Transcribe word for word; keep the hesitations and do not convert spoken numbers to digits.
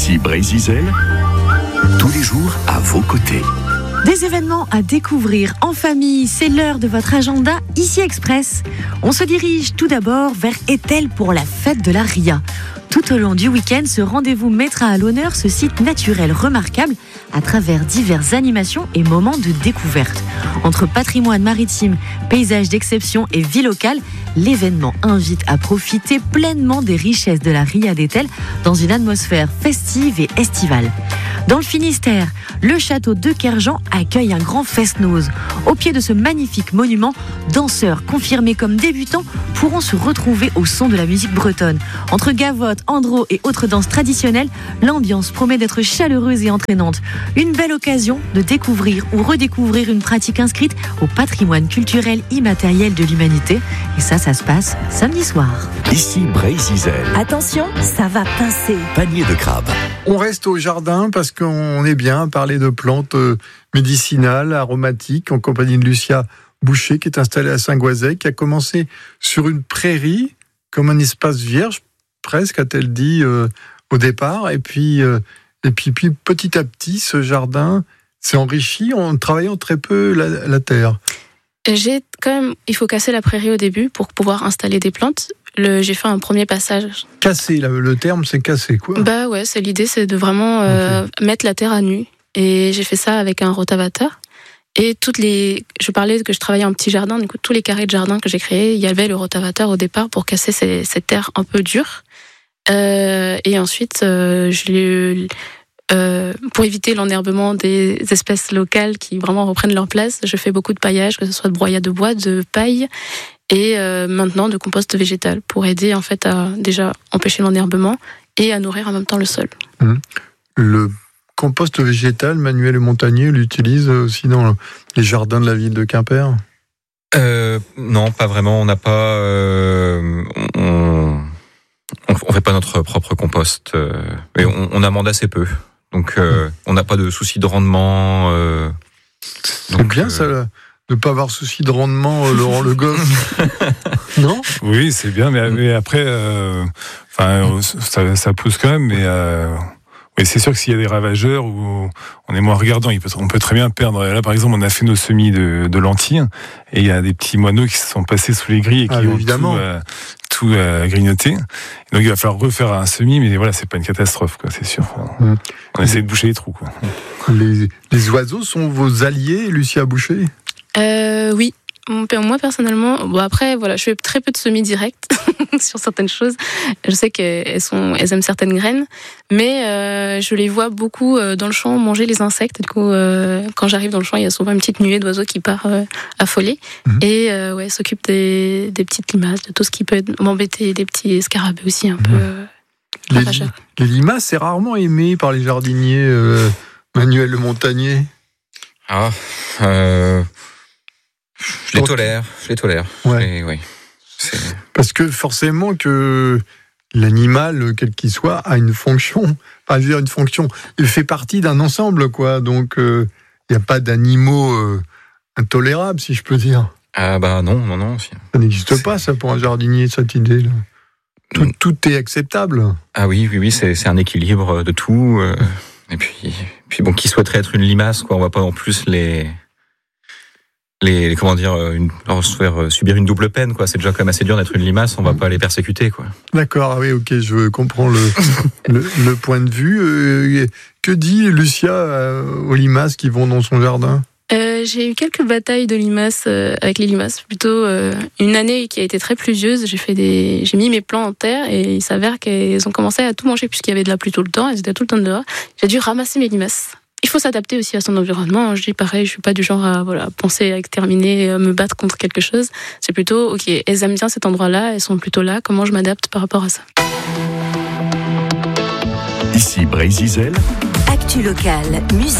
Ici Brézizel, tous les jours à vos côtés. Des événements à découvrir en famille, c'est l'heure de votre agenda Ici Express. On se dirige tout d'abord vers Etel pour la fête de la Ria. Tout au long du week-end, ce rendez-vous mettra à l'honneur ce site naturel remarquable à travers diverses animations et moments de découverte. Entre patrimoine maritime, paysages d'exception et vie locale, l'événement invite à profiter pleinement des richesses de la Ria d'Etel dans une atmosphère festive et estivale. Dans le Finistère, le château de Kerjan accueille un grand fest-noz. Au pied de ce magnifique monument, danseurs confirmés comme débutants pourront se retrouver au son de la musique bretonne. Entre gavotte, andro et autres danses traditionnelles, l'ambiance promet d'être chaleureuse et entraînante. Une belle occasion de découvrir ou redécouvrir une pratique inscrite au patrimoine culturel immatériel de l'humanité. Et ça, ça se passe samedi soir. Ici Brézizel. Attention, ça va pincer. Panier de crabe. On reste au jardin parce qu'on est bien à parler de plantes médicinales, aromatiques, en compagnie de Lucia Boucher, qui est installée à Saint-Goazet, qui a commencé sur une prairie, comme un espace vierge, presque, a-t-elle dit euh, au départ. Et puis, euh, et puis, puis, petit à petit, ce jardin s'est enrichi en travaillant très peu la, la terre. J'ai quand même, il faut casser la prairie au début pour pouvoir installer des plantes. Le, j'ai fait un premier passage. Casser, le terme c'est casser quoi. Bah ouais, c'est l'idée, c'est de vraiment euh, okay. mettre la terre à nu. Et j'ai fait ça avec un rotavateur. Et toutes les, je parlais que je travaillais en petit jardin, du coup tous les carrés de jardin que j'ai créés, il y avait le rotavateur au départ pour casser ces, ces terres un peu dures. Euh, et ensuite, euh, je l'ai, euh, pour éviter l'enherbement des espèces locales qui vraiment reprennent leur place, je fais beaucoup de paillage, que ce soit de broyat de bois, de paille. Et euh, maintenant de compost végétal pour aider en fait à déjà empêcher l'enherbement et à nourrir en même temps le sol. Mmh. Le compost végétal, Manuel Montagnier l'utilise aussi dans les jardins de la ville de Quimper. Euh, non, pas vraiment. On n'a pas, euh, on, on, on fait pas notre propre compost, euh, mais on, on amende assez peu. Donc euh, mmh. on n'a pas de souci de rendement. Euh, C'est donc, bien euh, ça. Là. De ne pas avoir souci de rendement, euh, Laurent Le Goff. Non ? Oui, c'est bien, mais, mais après, euh, ça, ça pousse quand même, mais euh, oui, c'est sûr que s'il y a des ravageurs, où on est moins regardant, il peut, on peut très bien perdre. Là, par exemple, on a fait nos semis de, de lentilles, et il y a des petits moineaux qui se sont passés sous les grilles et qui ah, ont évidemment. tout, euh, tout euh, grignoté. Et donc il va falloir refaire un semis, mais voilà, c'est pas une catastrophe, quoi, c'est sûr. Enfin, mmh. On essaie de boucher les trous, quoi. Les, les oiseaux sont vos alliés, Lucia Boucher ? Euh, oui, moi personnellement, bon après voilà, je fais très peu de semis directs sur certaines choses. Je sais qu'elles sont, elles aiment certaines graines, mais euh, je les vois beaucoup euh, dans le champ manger les insectes. Du coup, euh, quand j'arrive dans le champ, il y a souvent une petite nuée d'oiseaux qui part euh, affolée mmh. et euh, ouais, s'occupe des, des petites limaces, de tout ce qui peut m'embêter, des petits scarabées aussi un mmh. peu. Euh, les, les limaces, c'est rarement aimé par les jardiniers. Euh, Manuel Le Montagnier. Ah. Euh... Je les tolère, je les tolère. Ouais. Et, oui. C'est... Parce que forcément que l'animal, quel qu'il soit, a une fonction. Enfin, je veux dire une fonction. Il fait partie d'un ensemble, quoi. Donc, il euh, n'y a pas d'animaux euh, intolérables, si je peux dire. Ah bah non, non, non. Si. Ça n'existe c'est... pas, ça, pour un jardinier, cette idée-là. Tout, mm. tout est acceptable. Ah oui, oui, oui, c'est, c'est un équilibre de tout. Euh, et puis, puis bon, qui souhaiterait être une limace, quoi. On va pas en plus les... Les, comment dire, une, leur faire subir une double peine, quoi. C'est déjà quand même assez dur d'être une limace, on va pas les persécuter, quoi. D'accord, ah oui, ok, je comprends le, le, le point de vue. Euh, que dit Lucia euh, aux limaces qui vont dans son jardin ? euh, J'ai eu quelques batailles de limaces euh, avec les limaces. Plutôt euh, une année qui a été très pluvieuse. J'ai fait des, j'ai mis mes plants en terre et il s'avère qu'elles ont commencé à tout manger puisqu'il y avait de la pluie tout le temps. Elles étaient tout le temps dehors. J'ai dû ramasser mes limaces. Il faut s'adapter aussi à son environnement. Je dis pareil, je suis pas du genre à voilà, penser à exterminer, à me battre contre quelque chose. C'est plutôt, ok, elles aiment bien cet endroit-là, elles sont plutôt là, comment je m'adapte par rapport à ça. Ici Brézizel. Actu locale, musique.